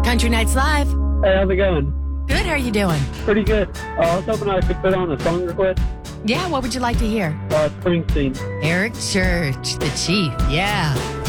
Country Nights Live. Hey, how's it going? Good, how are you doing? Pretty good. I was hoping I could put on a song request. Yeah, what would you like to hear? Springsteen. Eric Church, the Chief. Yeah.